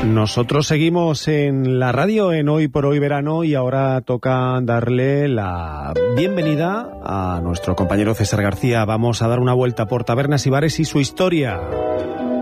Nosotros seguimos en la radio en Hoy por Hoy Verano y ahora toca darle la bienvenida a nuestro compañero César García. Vamos a dar una vuelta por tabernas y bares y su historia.